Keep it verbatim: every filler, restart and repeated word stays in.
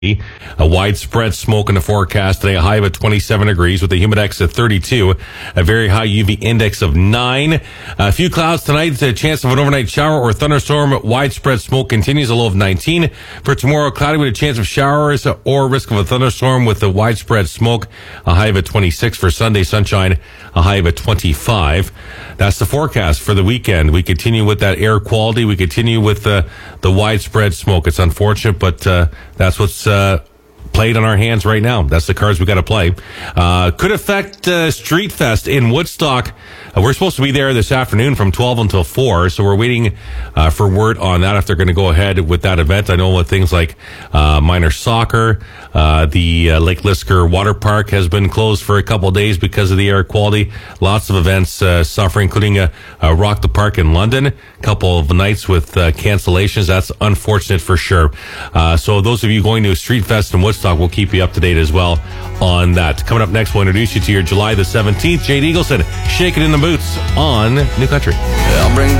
A widespread smoke in the forecast today, a high of twenty-seven degrees with a humidex of thirty-two, a very high U V index of nine. A few clouds tonight, a chance of an overnight shower or thunderstorm. Widespread smoke continues, a low of nineteen. For tomorrow, cloudy with a chance of showers or risk of a thunderstorm with the widespread smoke, a high of a twenty-six. For Sunday, sunshine, a high of a twenty-five. That's the forecast for the weekend. We continue with that air quality. We continue with the, the widespread smoke. It's unfortunate, but uh, that's what's uh, played on our hands right now. That's the cards we got to play. Uh, could affect uh, Street Fest in Woodstock. Uh, we're supposed to be there this afternoon from twelve until four, so we're waiting uh, for word on that if they're going to go ahead with that event. I know with things like uh, minor soccer, uh, the uh, Lake Lisker Water Park has been closed for a couple of days because of the air quality. Lots of events uh, suffering, including a, a Rock the Park in London. A couple of nights with uh, cancellations. That's unfortunate for sure. Uh, so those of you going to Street Fest in Woodstock, we'll keep you up to date as well on that. Coming up next, we'll introduce you to your July the seventeenth. Jade Eagleson, Shake It in the Boots on New Country. I'll bring